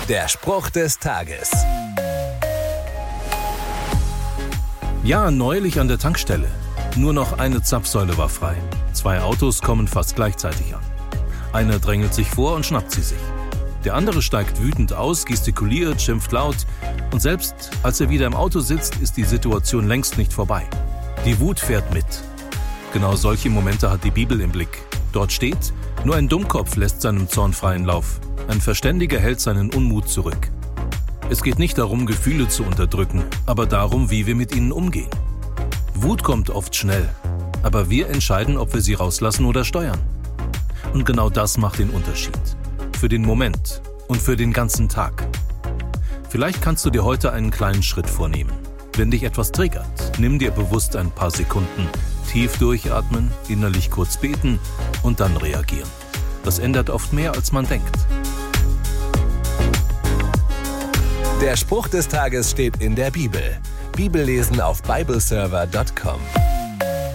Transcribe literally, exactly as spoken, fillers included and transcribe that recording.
Der Spruch des Tages. Ja, neulich an der Tankstelle. Nur noch eine Zapfsäule war frei. Zwei Autos kommen fast gleichzeitig an. Einer drängelt sich vor und schnappt sie sich. Der andere steigt wütend aus, gestikuliert, schimpft laut. Und selbst als er wieder im Auto sitzt, ist die Situation längst nicht vorbei. Die Wut fährt mit. Genau solche Momente hat die Bibel im Blick. Dort steht: Nur ein Dummkopf lässt seinem Zorn freien Lauf. Ein Verständiger hält seinen Unmut zurück. Es geht nicht darum, Gefühle zu unterdrücken, aber darum, wie wir mit ihnen umgehen. Wut kommt oft schnell, aber wir entscheiden, ob wir sie rauslassen oder steuern. Und genau das macht den Unterschied. Für den Moment und für den ganzen Tag. Vielleicht kannst du dir heute einen kleinen Schritt vornehmen. Wenn dich etwas triggert, nimm dir bewusst ein paar Sekunden, tief durchatmen, innerlich kurz beten und dann reagieren. Das ändert oft mehr, als man denkt. Der Spruch des Tages steht in der Bibel. Bibellesen auf bibleserver punkt com.